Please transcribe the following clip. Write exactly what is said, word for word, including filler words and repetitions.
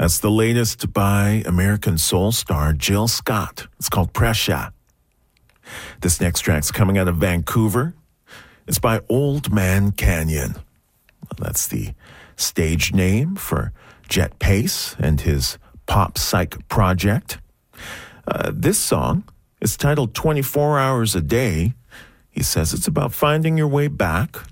That's the latest by American soul star Jill Scott. It's called Pressure. This next track's coming out of Vancouver. It's by Old Man Canyon. That's the stage name for Jet Pace and his pop psych project. Uh, this song is titled twenty-four hours a day. He says it's about finding your way back